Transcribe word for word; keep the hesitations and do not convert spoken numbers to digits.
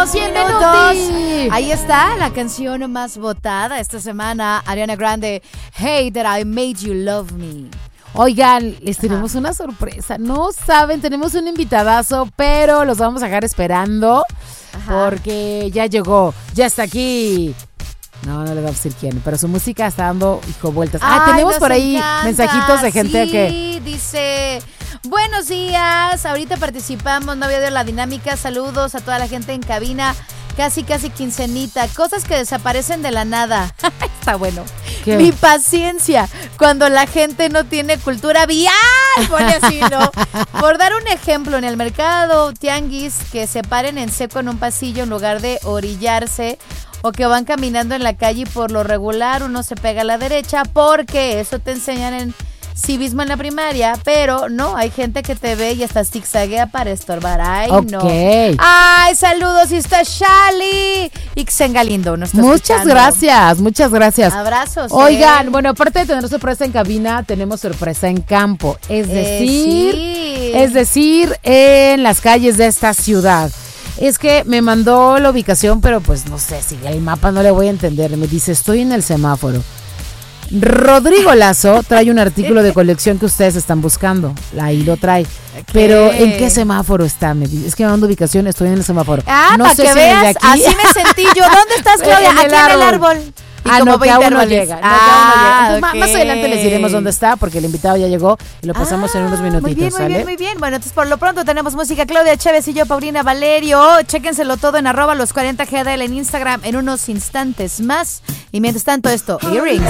minutos, cien minutos. Ahí está la canción más votada esta semana, Ariana Grande, Hey That I Made You Love Me. Oigan, les tenemos Ajá. una sorpresa. No saben, tenemos un invitadazo, pero los vamos a dejar esperando Ajá. porque ya llegó, ya está aquí. No, no le voy a decir quién, pero su música está dando, hijo, vueltas. Ah, Ay, tenemos por ahí encanta. mensajitos de gente sí, que... Sí, dice... Buenos días, ahorita participamos, no había de la dinámica, saludos a toda la gente en cabina, casi casi quincenita, cosas que desaparecen de la nada. Está bueno. ¿Qué? Mi paciencia, cuando la gente no tiene cultura vial, pone así, ¿no? Por dar un ejemplo, en el mercado tianguis, que se paren en seco en un pasillo en lugar de orillarse, o que van caminando en la calle y por lo regular uno se pega a la derecha, porque eso te enseñan en civismo en la primaria, pero no, hay gente que te ve y hasta zigzaguea para estorbar. Ay, okay. no. Ay, saludos, y está Shali Ixen Galindo. Nos está muchas escuchando. gracias, muchas gracias. Abrazos. Oigan, eh. bueno, aparte de tener sorpresa en cabina, tenemos sorpresa en campo. Es decir, eh, sí. es decir, en las calles de esta ciudad. Es que me mandó la ubicación, pero pues no sé, si el mapa no le voy a entender. Me dice, estoy en el semáforo. Rodrigo Lazo trae un artículo de colección que ustedes están buscando. Ahí lo trae. Pero ¿en qué semáforo está? Me dice, es que me mando ubicación, estoy en el semáforo. Ah, no para sé que si veas, aquí. Así me sentí yo. ¿Dónde estás, Claudia? En aquí en el árbol. Y ah, no, que aún no llega. No, ah, que aún no llega. Entonces, okay. más adelante les diremos dónde está, porque el invitado ya llegó y lo pasamos ah, en unos minutitos. Muy bien, muy ¿sale? bien, muy bien. Bueno, entonces por lo pronto tenemos música. Claudia Chévez y yo, Paulina Valerio. Chéquenselo todo en arroba los cuarenta G D L en Instagram en unos instantes más. Y mientras tanto esto, Earrings.